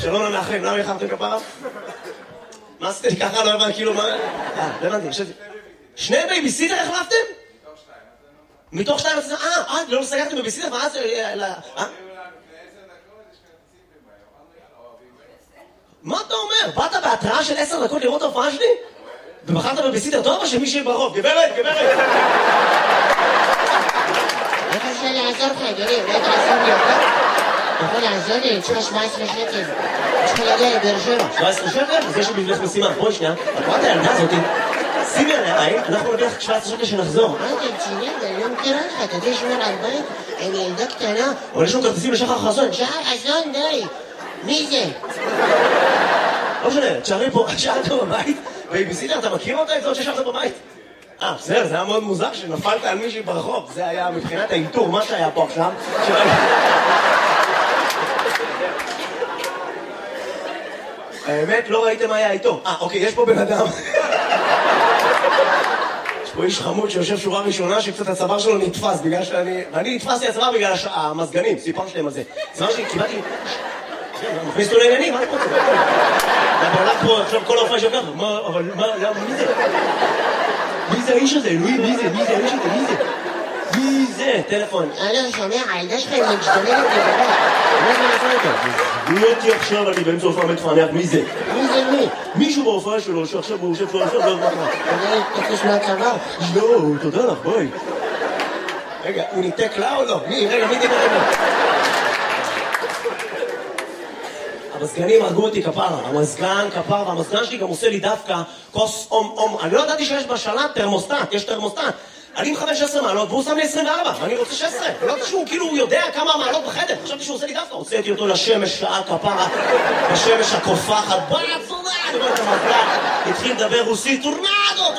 שלום למאחרים, למה יחרתם כפרה? מה עשיתי ככה? לא הבנתי, כאילו מה... לא הבנתי, חשבתי. שני בייביסיטר החלפתם? מתוך שתיים? לא סגרתם בייביסיטר? מה זה... מה אתה אומר? באת בהתראה של 10 דקות לראות ההופעה שלי? ובחרת בבייביסיטר טוב או שמישהי ברחוב? גברת! איך אפשר לעזור לך, אדוני? אולי תעזור לי אותה? אתה יכול לעזור לי? יש לך 17 שקל. יש לך להגיע לבאר שבע. 17 שקל? זה שבבלך משימה. בואי שנייה. את רואה את הילדה הזאתי? שימי עליה עין, אנחנו נביא לך 17 שקל שנחזור. מה אתה רציני? אני לא מכירה לך. אתה יודע שמור על בית? אני ילדה קטנה. אבל יש לנו כרטיסים לשחר חסון. שחר חסון, די. מי זה? לא משנה, תשארי פה, שאלת בבית. בייביסיטר, אתה מכיר אותה? את זאת ששארת בבית? בסדר, זה היה מאוד מוזר שנפלת על מישהי ברחוב. זה היה מבחינת האיתור, מה שהיה פה עכשיו. האמת, לא ראיתם מה היה איתו. אוקיי, יש פה בן אדם. יש פה איש חמוד שיושב שורה ראשונה שקצת הצוואר שלו נתפס בגלל אני נתפסתי הצוואר בגלל המזגנים, סיפרתי להם על זה. צוואר שלי, קיבלתי... מכניס אותו לעניינים, מה אני פה צוואר? אתה בעלך פה, עכשיו כל ההופעה שלך, אבל מי זה? מי זה האיש הזה? אלוהים, מי זה? מי זה האיש הזה? מי זה? מי זה? טלפון. לא שומע, הילדה שלך היא משתוללת בגלל. מי אותי עכשיו, אני באמצע הופעה מתפענח, מי זה? מי זה מי? מישהו בהופעה שלו שעכשיו הוא יושב פה, לא יודע מה. אתה תקוש מהצבא? לא, תודה לך, בואי. רגע, הוא ניתק לה או לא? רגע, מי ניתק לה? המזגנים הרגו אותי כפרה, המזגן כפרה, והמזגן שלי גם עושה לי דווקא כוס אום. אני לא ידעתי שיש בשלט תרמוסטט, יש תרמוסטט. אני מכוון 16 מעלות והוא שם לי 24, ואני רוצה 16. לא יודעת שהוא כאילו הוא יודע כמה מעלות בחדר, חשבתי שהוא עושה לי דווקא. הוצאתי אותו לשמש שעה כפרה, בשמש הקופחת, בצורה, אני רואה את המזגן, התחיל לדבר רוסית, טורנדו.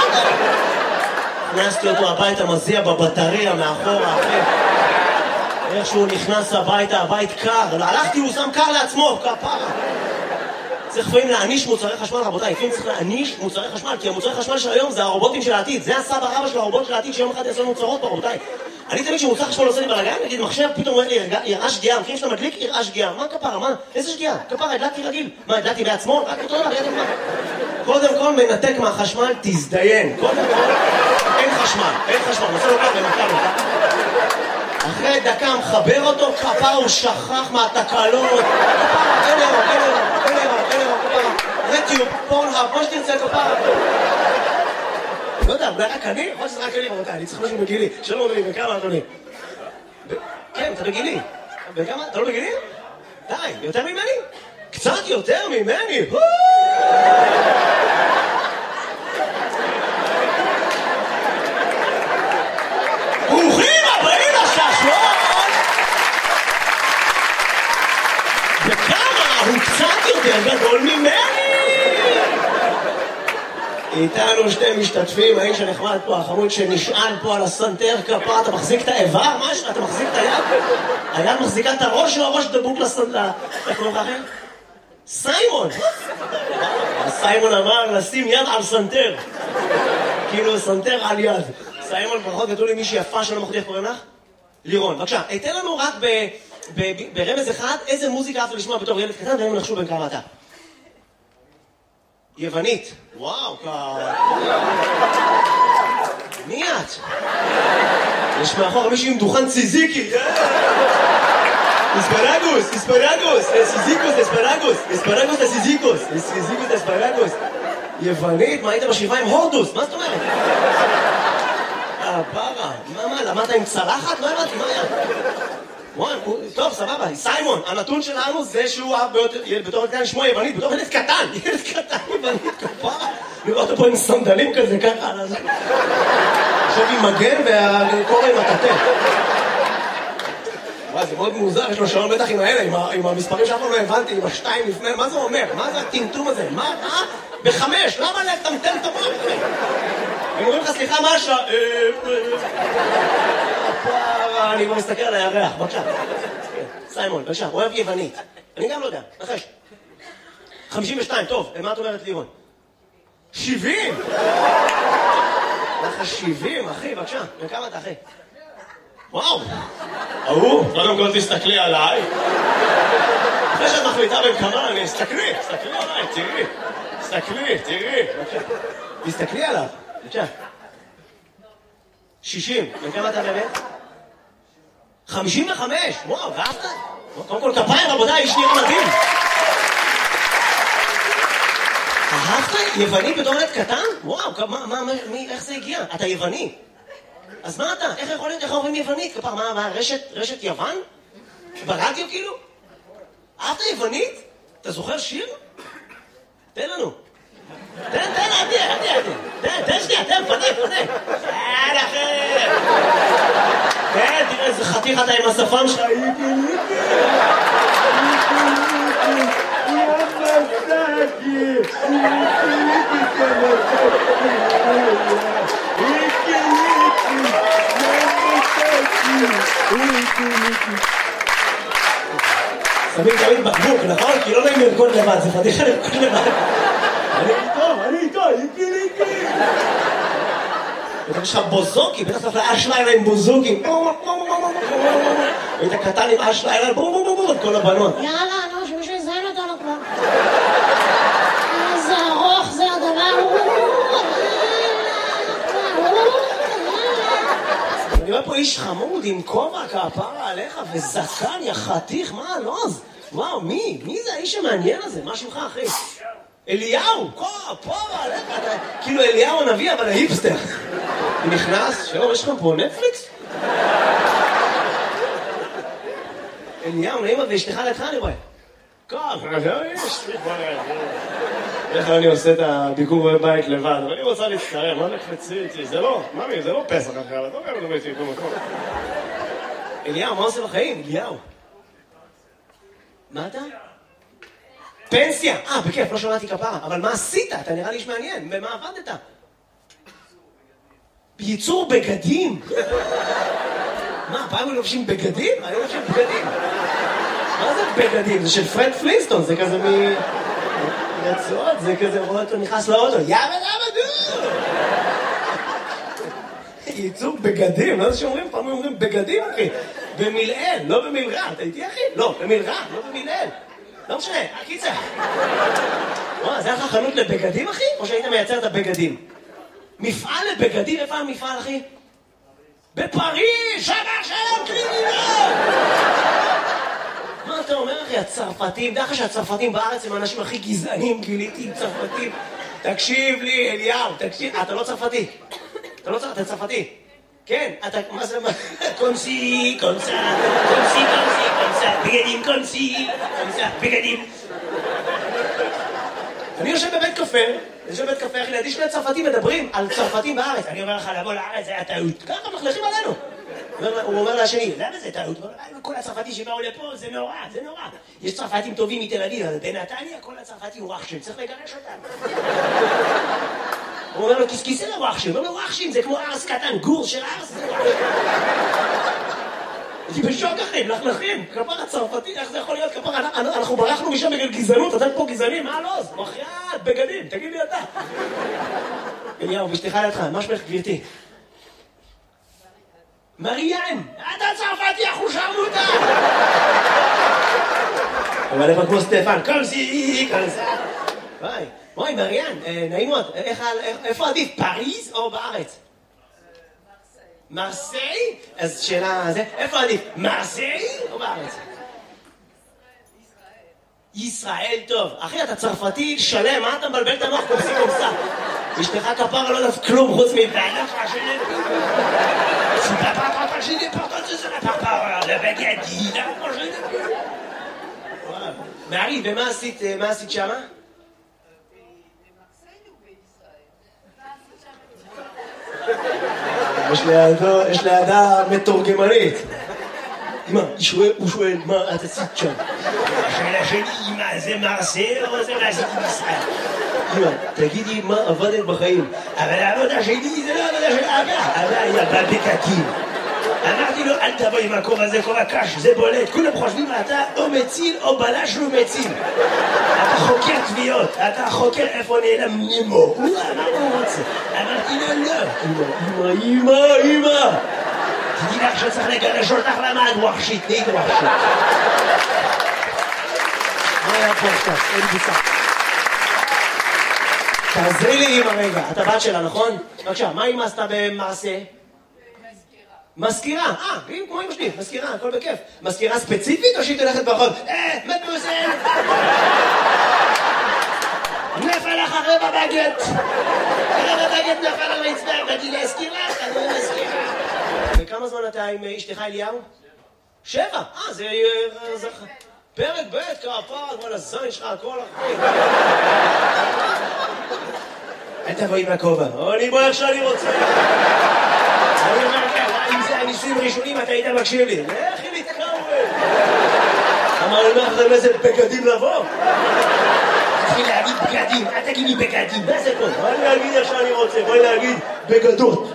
הכנסתי אותו הביתה, מזיע בבטריה מאחורה, אחי. איך שהוא נכנס הביתה, הבית קר, הלכתי, הוא שם קר לעצמו, כפרה. צריך לפעמים להעניש מוצרי חשמל, רבותיי, לפעמים צריך להעניש מוצרי חשמל, כי המוצרי חשמל של היום זה הרובוטים של העתיד, זה הסבא רבא של הרובוט של העתיד שיום אחד יעשו לנו צרות פה, רבותיי. אני תמיד שמוצר חשמל עושה לי בלגן, נגיד מחשב, פתאום אומר לי, יראה שגיאה, מכירים שאתה מדליק, יראה שגיאה, מה כפרה, מה? איזה שגיאה? כפרה, הדלקתי רגיל. מה, הדלקתי בעצמו? רק אותו דבר, ידעתם מה? קודם כל מנתק מהחשמל, תזדיין. קודם כל, אין חשמל, נעשה לו ככה, אחרי דקה מחבר אותו, כפרה הוא שכח מהתקלות, כפרה, אין אירו, רטיוב, פורנהאב, מה שתרצה כפרה. לא יודע, זה רק אני? יכול שזה רק אני, רבותיי, אני צריך משהו בגילי. שלום אדוני, בכמה אדוני? כן, אתה בגילי. בכמה? אתה לא בגילי? די, יותר ממני? קצת יותר ממני? ברוכים הבאים לששון! וכמה הוא קצת יותר גדול ממני! איתנו שתי משתתפים, האיש הנחמד פה, החמוד שנשען פה על הסנטר כפרה, אתה מחזיק את האיבר? משהו? אתה מחזיק את היד? היד מחזיקה את הראש או הראש דבוק לסנטר? איך קוראים לך אחר? סיימון! סיימון אמר לשים יד על סנטר. כאילו סנטר על יד. סיימון פחות כתוב לי מישהי יפה שלא מחודי, איך קוראים לך? לירון. בבקשה, תן לנו רק ברמז אחד איזה מוזיקה אהבת לשמוע בתור ילד קטן והם נחשו בין כמה אתה. יוונית. וואו, מי את? יש מאחור מישהו עם דוכן ציזיקי. אספרגוס, אספרגוס. יוונית, מה היית בשבעה עם הורדוס? מה זאת אומרת? פרה, מה, למדת עם צלחת? לא הבנתי, מה היה? טוב, סבבה, סיימון, הנתון שלנו זה שהוא בתור ילד קטן שמו יוונית, בתור ילד קטן יוונית, כפרה. נראה אותו פה עם סנדלים כזה, ככה, עכשיו עם מגן והקורא עם הטטה. וואי, זה מאוד מוזר, יש לו שעון בטח עם האלה, עם המספרים שאף פעם לא הבנתי, עם השתיים לפני, מה זה אומר? מה זה הטמטום הזה? מה? ב5, למה לטמטם את המוח? הם אומרים לך, סליחה, מה השעה? אני כבר מסתכל על הירח, בבקשה. סיימון, בבקשה, אוהב יוונית. אני גם לא יודע, נחש. 52, טוב, מה את אומרת לירון? 70? לך 70, אחי, בבקשה. וכמה אתה, אחי? וואו! קודם כל תסתכלי עליי. אחרי שאת מחליטה בן כמה, תסתכלי עליי, תראי. תסתכלי עליו, בבקשה. 60, בן כמה אתה באמת? 55, וואו, ואהבת? קודם כל כפיים רבותיי, איש נראה מדהים. אהבת יווני בתור ילד קטן? וואו, איך זה הגיע? אתה יווני. אז מה אתה? איך יכול להיות? איך אומרים יוונית? כפר, מה, רשת יוון? ברדיו כאילו? אהבת יוונית? אתה זוכר שיר? תן לנו. תן, תן שנייה, פדק. כן, תראה איזה חתיך אתה עם השפם שלך. שמים תמיד בקבוק, נכון? כי לא נעים לרקוד לבד, זה פדיחה לרקוד לבד. אני איתו, איקי. יש לך בוזוקי, בטח צריך לאשלילה עם בוזוקי. היית קטן עם אשלילה, כל הבנות. יאללה, נו, שמישהו יזיין אותנו כבר. איזה ארוך זה הדבר. אני רואה פה איש חמוד עם כובע כפרה עליך וזקן, יא חתיך, מה הלוז? וואו, מי זה האיש המעניין הזה? מה שמך, אחי? אליהו, כפרה עליך, כאילו אליהו הנביא, אבל ההיפסטר. נכנס, שלום, יש לכם פה נטפליקס? אליהו, נעימה ואשתך לידך אני רואה. איך אני עושה את הביקור בבית לבד, אבל אני רוצה להצטרם, מה נקפצי איתי? זה לא, ממי, זה לא פסח אחר, את לא גם לא הייתי במקום. אליהו, מה עושה בחיים? אליהו. מה אתה? פנסיה! בכיף, לא שמעתי כפרה, אבל מה עשית? אתה נראה לי איש מעניין, במה עבדת? ייצור בגדים? מה, פעם הם לובשים בגדים? אני לא לובשים בגדים. מה זה בגדים? זה של פרד פלינסטון, זה כזה רצועות, זה כזה רואה אותו נכנס לאוטו, יאבא דו! ייצור בגדים, לא זה שאומרים, פעם אומרים בגדים, אחי. במילאל, לא במילרע, אתה איתי אחי? לא, במילרע, לא במילאל. לא משנה, הקיצה. וואו, זה היה לך חנות לבגדים, אחי? או שהיית מייצר את הבגדים? מפעל לבגדים, איפה המפעל, אחי? בפריז, שבר שלום קרימינל! מה אתה אומר, אחי? הצרפתים, דרך שהצרפתים בארץ הם האנשים הכי גזענים, גיליתי עם צרפתים. תקשיב לי, אליהו, תקשיב. אתה לא צרפתי. אתה צרפתי. כן, אתה, מה זה, קונסי, בגדים, בגדים. אני יושב בבית קפה, אחי, לידי שני צרפתים מדברים על צרפתים בארץ. אני אומר לך, לבוא לארץ, זה היה טעות. ככה מחלכים עלינו. הוא אומר לשני, למה זה טעות? כל הצרפתי שבאו לפה, זה נורא. יש צרפתים טובים מתל אביב, אבל בנתניה כל הצרפתי הוא רחשן, צריך לגרש אותם. הוא אומר לו, כיסכיסי לרחשן, הוא אומר לו, רחשן, זה כמו ארס קטן, גור של ארס, זה רחשן. אני בשוק אחי, מלכלכים, כפר הצרפתי, איך זה יכול להיות? כפר, אנחנו ברחנו משם בגלל גזענות, אתם פה גזענים, מה לא? מחייאת, בגדים, תגיד לי אתה. אליהו, בשתיך לידך, מה שמך גבירתי? מריאן, אתה צרפתי, אנחנו שרנו אותה! אבל איפה כמו סטפן, קומסי. וואי, מריאן, נעים מאוד, איפה עדיף, פריז או בארץ? מרסיי? אז שאלה, איפה עדיף, מרסיי או בארץ? ישראל, טוב. אחי, אתה צרפתי שלם, מה אתה מבלבל את המוח קומסי קומסה? אשתך כפרה לא יודעת כלום חוץ מבעלה פרשנית. פרשנית, פרשנית, לבגדים, פרשנית. מערי, ומה עשית שמה? יש לידה מתורגמנית. אמא, הוא שואל, מה את עשית שם? השאלה שלי, אמא, זה מרסיי או זה מה עשיתי בישראל? אמא, תגידי מה עבדת בחיים. אבל העבודה שלי זה לא עבודה של אבא. אבא היה בבקקים. אמרתי לו, אל תבוא עם הכובע הזה, כובע קש, זה בולט. כולם חושבים, אתה או מציל או בלש לא מציל. אתה חוקר תביעות, אתה חוקר איפה נעלם נימו. מה הוא רוצה? אמרתי לו, לא. אמא. תדעי לך שצריך לגרש אותך למה את ווחשית, נהיית ווחשית. מה היה פה עכשיו? אין בוסה. תעזרי לי אמא רגע, את הבת שלה, נכון? בבקשה, מה אמא עשתה במעשה? מזכירה, היא כמו אמא שלי, מזכירה, הכל בכיף. מזכירה ספציפית או שהיא תלכת ברחוב? מדמוזל! נפל לך רבע בגט! רבע בגט נפל על הרצפה, באתי להזכיר לך, אני מזכירה. וכמה זמן אתה עם אשתך אליהו? 7! זה פרק ב' כפר, כל הזין שלך, הכל אחרי. אל תבואי מהכובע, אני בוא איך שאני רוצה. אני אומר לך, אם זה הניסויים ראשונים, אתה היית מקשיב לי. לכי להתקרב. אמר לי, מה זה איזה בגדים לבוא? תתחיל להגיד בגדים, אל תגיד לי בגדים, מה זה פה? בואי להגיד איך שאני רוצה, בואי להגיד בגדות.